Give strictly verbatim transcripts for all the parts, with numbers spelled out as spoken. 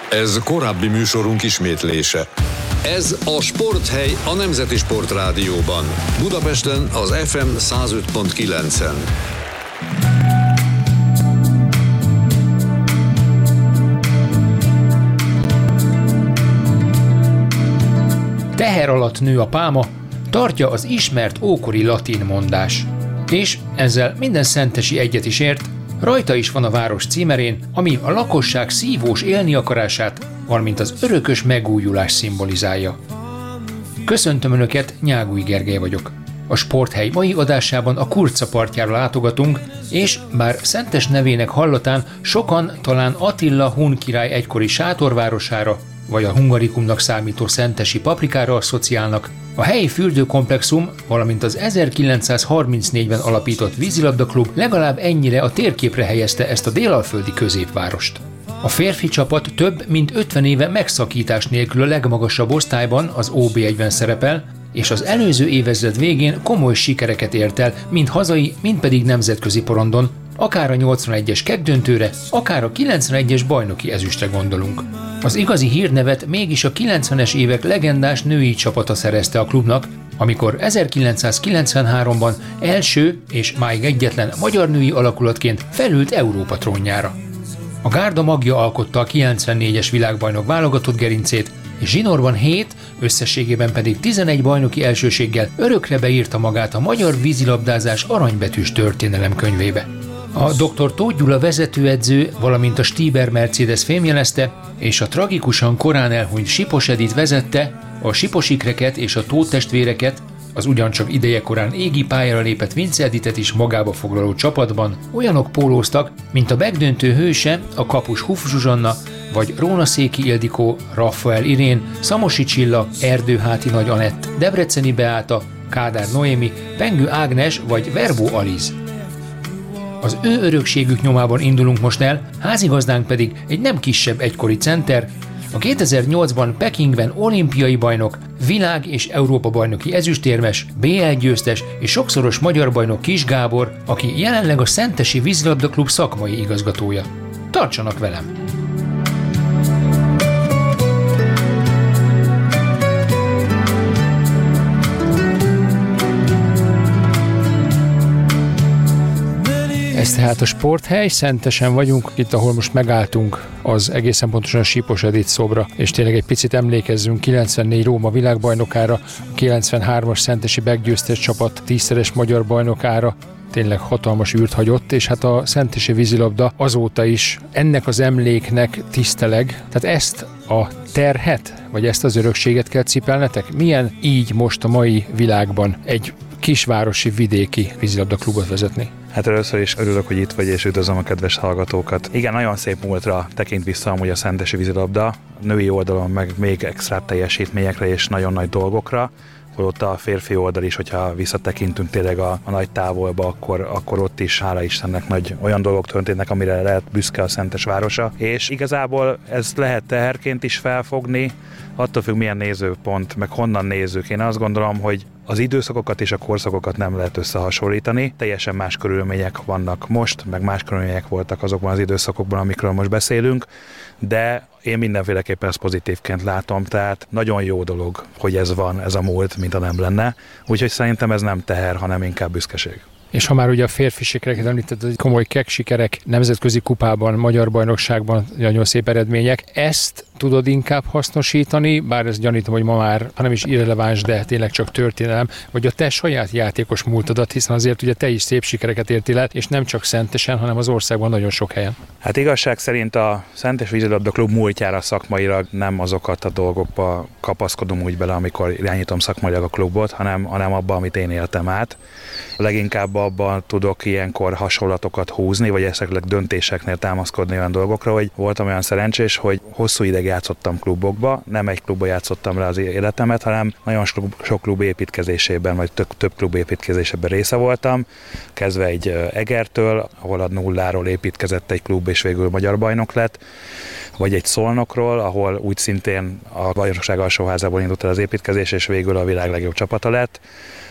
Ez korábbi műsorunk ismétlése. Ez a Sporthely a Nemzeti Sportrádióban. Budapesten az ef em száz öt pont kilencen. Teher alatt nő a pálma, tartja az ismert ókori latin mondás. És ezzel minden szentesi egyet is ért, rajta is van a város címerén, ami a lakosság szívós élni akarását, valamint az örökös megújulás szimbolizálja. Köszöntöm Önöket, Nyágúj Gergely vagyok. A Sporthely mai adásában a Kurca partjára látogatunk, és bár szentes nevének hallatán sokan talán Attila hun király egykori sátorvárosára, vagy a Hungarikumnak számító szentesi Paprikára asszociálnak, a helyi fürdőkomplexum, valamint az ezerkilencszázharmincnégyben alapított vízilabdaklub legalább ennyire a térképre helyezte ezt a délalföldi középvárost. A férfi csapat több mint ötven éve megszakítás nélkül a legmagasabb osztályban, az ó bé egyben szerepel, és az előző évezred végén komoly sikereket ért el, mind hazai, mind pedig nemzetközi porondon, akár a nyolcvanegyes kettdöntőre, akár a kilencvenegyes bajnoki ezüstre gondolunk. Az igazi hírnevet mégis a kilencvenes évek legendás női csapata szerezte a klubnak, amikor ezerkilencszázkilencvenháromban első és máig egyetlen magyar női alakulatként felült Európa trónjára. A gárda magja alkotta a kilencvennégyes világbajnok válogatott gerincét, és zsinórban hét, összességében pedig tizenegy bajnoki elsőséggel örökre beírta magát a magyar vízilabdázás aranybetűs történelem könyvébe. A doktor Tóth Gyula vezetőedző, valamint a Stieber Mercedes fémjelezte, és a tragikusan korán elhunyt Sipos Edit vezette, a Sipos ikreket és a Tóth testvéreket, az ugyancsak idejekorán égi pályára lépett Vince Editet is magába foglaló csapatban olyanok pólóztak, mint a megdöntő hőse, a kapus Huff Zsuzsanna, vagy Rónaszéki Ildikó, Raffael Irén, Szamosi Csilla, Erdőháti Nagy Anett, Debreceni Beáta, Kádár Noémi, Pengő Ágnes vagy Verbó Aliz. Az ő örökségük nyomában indulunk most el, házigazdánk pedig egy nem kisebb egykori center, a kétezer-nyolcban Pekingben olimpiai bajnok, világ- és Európa-bajnoki ezüstérmes, bé el győztes és sokszoros magyar bajnok Kis Gábor, aki jelenleg a Szentesi Vízilabdaklub szakmai igazgatója. Tartsanak velem! Ez tehát a Sporthely, Szentesen vagyunk, itt ahol most megálltunk, az egészen pontosan a Sipos Edit szobra, és tényleg egy picit emlékezzünk kilencvennégy Róma világbajnokára, a kilencvenhármas szentesi meggyőztes csapat tízszeres magyar bajnokára, tényleg hatalmas űrt hagyott, és hát a szentesi vízilabda azóta is ennek az emléknek tiszteleg, tehát ezt a terhet, vagy ezt az örökséget kell cipelnetek? Milyen így most a mai világban egy kisvárosi, vidéki vízilabdaklubot vezetni? Hát először is örülök, hogy itt vagy, és üdvözlöm a kedves hallgatókat. Igen, nagyon szép múltra tekint vissza amúgy a szentesi vízilabda, női oldalon meg még extra teljesítményekre és nagyon nagy dolgokra, holott a férfi oldal is, hogyha visszatekintünk tényleg a, a nagy távolba, akkor, akkor ott is, hála Istennek, nagy olyan dolgok történnek, amire lehet büszke a Szentes városa. És igazából ez lehet teherként is felfogni, attól függ, milyen nézőpont, meg honnan nézzük. Én azt gondolom, hogy az időszakokat és a korszakokat nem lehet összehasonlítani. Teljesen más körülmények vannak most, meg más körülmények voltak azokban az időszakokban, amikről most beszélünk, de én mindenféleképpen ezt pozitívként látom, tehát nagyon jó dolog, hogy ez van, ez a múlt, mint ha nem lenne. Úgyhogy szerintem ez nem teher, hanem inkább büszkeség. És ha már ugye a férfi sikereket említett, komoly kek sikerek, nemzetközi kupában, magyar bajnokságban nagyon szép eredmények, ezt tudod inkább hasznosítani, bár ezt gyanítom, hogy ma már, ha nem is irreleváns, de tényleg csak történelem, vagy a te saját játékos múltadat, hiszen azért ugye te is szép sikereket értél el, és nem csak Szentesen, hanem az országban nagyon sok helyen. Hát igazság szerint a Szentes Vízilabdaklub múltjára szakmailag nem azokat a dolgokba kapaszkodom úgy bele, amikor irányítom szakmailag a klubot, hanem, hanem abba, amit én éltem át. Leginkább abban tudok ilyenkor hasonlatokat húzni, vagy esetleg döntéseknél támaszkodni olyan dolgokra, hogy voltam olyan szerencsés, hogy hosszú ideig játszottam klubokba, nem egy klubba játszottam rá az életemet, hanem nagyon sok klub építkezésében, vagy több, több klub építkezésében része voltam, kezdve egy Egertől, ahol a nulláról építkezett egy klub, és végül magyar bajnok lett, vagy egy Szolnokról, ahol úgy szintén a bajnokság alsóházából indult el az építkezés, és végül a világ legjobb csapata lett,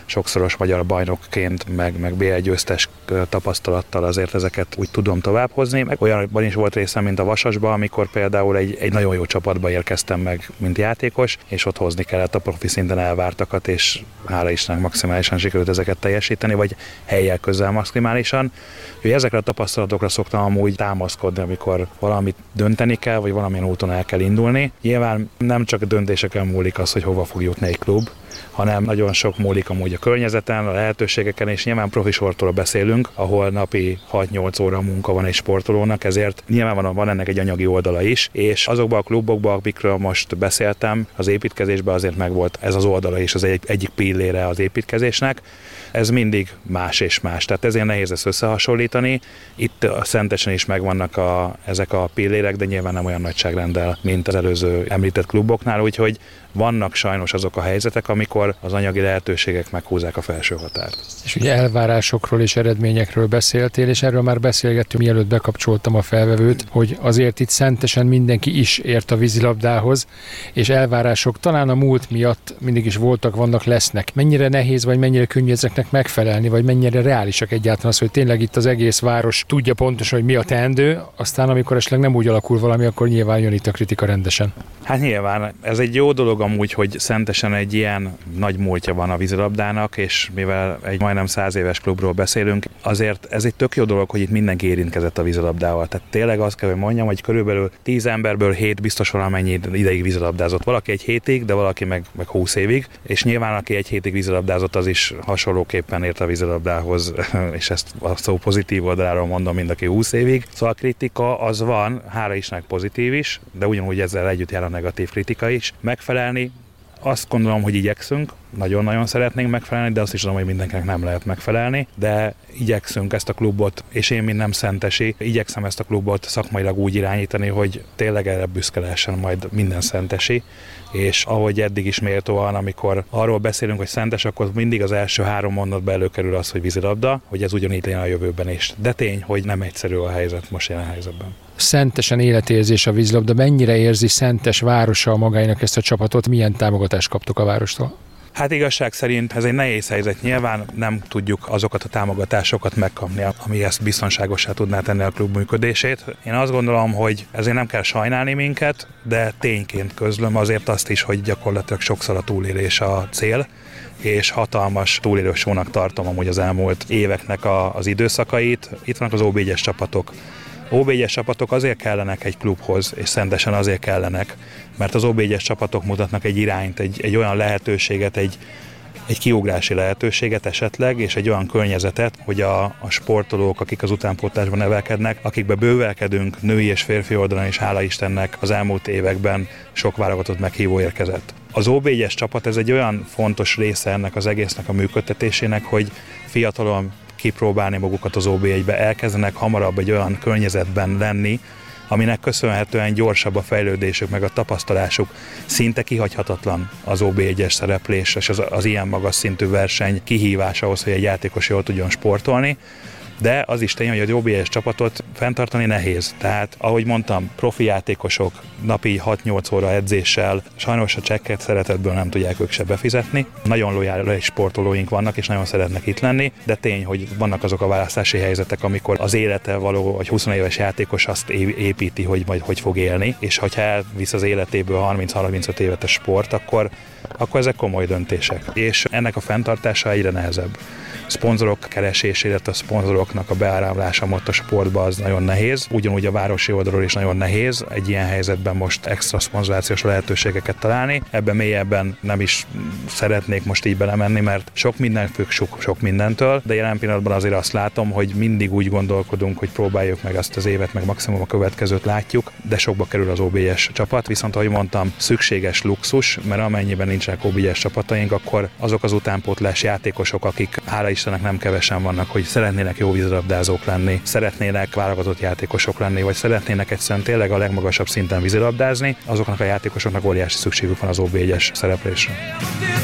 sokszoros magyar bajnokként, meg, meg bé el győztes tapasztalattal azért ezeket úgy tudom továbbhozni. Meg olyanban is volt részem, mint a Vasasban, amikor például egy, egy nagyon jó csapatba érkeztem meg, mint játékos, és ott hozni kellett a profi szinten elvártakat, és hála Istennek maximálisan sikerült ezeket teljesíteni, vagy helyjel közel maximálisan. Úgyhogy ezekre a tapasztalatokra szoktam amúgy támaszkodni, amikor valamit dönteni kell, vagy valamilyen úton el kell indulni. Nyilván nem csak a döntéseken múlik az, hogy hova fog jutni egy klub, hanem nagyon sok múlik amúgy a környezeten, a lehetőségeken, és nyilván profi sportról beszélünk, ahol napi hat-nyolc óra munka van egy sportolónak, ezért nyilván van ennek egy anyagi oldala is, és azokban a klubokban, amikről most beszéltem, az építkezésben azért megvolt ez az oldala is, az egy, egyik pillére az építkezésnek. Ez mindig más és más, tehát ezért nehéz ezt összehasonlítani. Itt a Szentesen is megvannak a, ezek a pillérek, de nyilván nem olyan nagyságrenddel, mint az előző említett kluboknál, úgyhogy vannak sajnos azok a helyzetek, amikor az anyagi lehetőségek meghúzzák a felső határt. És ugye elvárásokról és eredményekről beszéltél, és erről már beszélgettünk, mielőtt bekapcsoltam a felvevőt, hogy azért itt Szentesen mindenki is ért a vízilabdához, és elvárások talán a múlt miatt mindig is voltak, vannak, lesznek. Mennyire nehéz, vagy mennyire könnyű ezeknek megfelelni, vagy mennyire reálisak egyáltalán az, hogy tényleg itt az egész város tudja pontosan, hogy mi a teendő, aztán amikor esetleg nem úgy alakul valami, akkor nyilván jön itt a kritika rendesen. Hát nyilván, ez egy jó dolog amúgy, hogy Szentesen egy ilyen nagy múltja van a vízilabdának, és mivel egy majdnem száz éves klubról beszélünk, azért ez egy tök jó dolog, hogy itt mindenki érintkezett a vízilabdával. Tehát tényleg azt kell, hogy mondjam, hogy körülbelül tíz emberből hét biztos valamennyi ideig vízilabdázott. Valaki egy hétig, de valaki meg, meg húsz évig, és nyilván aki egy hétig vízilabdázott, az is hasonlóképpen ért a vízilabdához, és ezt a szó pozitív oldaláról mondom, mint aki húsz évig. Szóval a kritika az van, hála Istennek pozitív is, de ugyanúgy ezzel együtt jár a negatív kritika is. Megfelelni, azt gondolom, hogy igyekszünk, nagyon-nagyon szeretnénk megfelelni, de azt is tudom, hogy mindenkinek nem lehet megfelelni, de igyekszünk ezt a klubot, és én, mint nem szentesi, igyekszem ezt a klubot szakmailag úgy irányítani, hogy tényleg erre büszke lehessen majd minden szentesi, és ahogy eddig is méltóan, amikor arról beszélünk, hogy Szentes, akkor mindig az első három mondatba előkerül az, hogy vízilabda, hogy ez ugyanígy legyen a jövőben is. De tény, hogy nem egyszerű a helyzet most jelen helyzetben. Szentesen életérzés a vízilabda. Mennyire érzi Szentes városa magának ezt a csapatot? Milyen támogatást kaptok a várostól? Hát igazság szerint ez egy nehéz helyzet. Nyilván nem tudjuk azokat a támogatásokat megkapni, ami ezt biztonságosá tudná tenni a klub működését. Én azt gondolom, hogy ezért nem kell sajnálni minket, de tényként közlöm azért azt is, hogy gyakorlatilag sokszor a túlélés a cél, és hatalmas túlélősónak tartom amúgy az elmúlt éveknek a, az időszakait. Itt vannak az o bé egyes csapatok. o bé egyes csapatok azért kellenek egy klubhoz, és Szentesen azért kellenek, mert az o bé egyes csapatok mutatnak egy irányt, egy, egy olyan lehetőséget, egy, egy kiugrási lehetőséget esetleg, és egy olyan környezetet, hogy a, a sportolók, akik az utánpótlásban nevelkednek, akikbe bővelkedünk női és férfi oldalon, és hála Istennek az elmúlt években sok válogatott meghívó érkezett. Az o bé egyes csapat ez egy olyan fontos része ennek az egésznek a működtetésének, hogy fiatalon kipróbálni magukat az o bé egybe, elkezdenek hamarabb egy olyan környezetben lenni, aminek köszönhetően gyorsabb a fejlődésük, meg a tapasztalásuk. Szinte kihagyhatatlan az o bé egyes szereplés, és az, az ilyen magas szintű verseny kihívás ahhoz, hogy egy játékos jól tudjon sportolni. De az is tény, hogy az o bé egyes csapatot fenntartani nehéz. Tehát, ahogy mondtam, profi játékosok napi hat-nyolc óra edzéssel, sajnos a csekket szeretetből nem tudják ők se befizetni. Nagyon lojális sportolóink vannak, és nagyon szeretnek itt lenni, de tény, hogy vannak azok a választási helyzetek, amikor az élete való, vagy húsz éves játékos azt építi, hogy majd hogy fog élni, és ha elvisz az életéből harminc-harmincöt évet a sport, akkor, akkor ezek komoly döntések. És ennek a fenntartása egyre nehezebb. Szponzorok keresésére, a szponzoroknak a beáramlása ott a sportba az nagyon nehéz. Ugyanúgy a városi oldalról is nagyon nehéz egy ilyen helyzetben most extra szponzorációs lehetőségeket találni. Ebben mélyebben nem is szeretnék most így belemenni, mert sok minden függ sok, sok mindentől, de jelen pillanatban azért azt látom, hogy mindig úgy gondolkodunk, hogy próbáljuk meg azt az évet, meg maximum a következőt látjuk, de sokba kerül az o bé egyes csapat, viszont ahogy mondtam, szükséges luxus, mert amennyiben nincsenek o bé egyes csapataink, akkor azok az utánpótlás játékosok, akik hála Istennek nem kevesen vannak, hogy szeretnének jó vízilabdázók lenni, szeretnének válogatott játékosok lenni, vagy szeretnének egyszerűen tényleg a legmagasabb szinten vízilabdázni, azoknak a játékosoknak óriási szükségük van az o bé egyes szereplésre.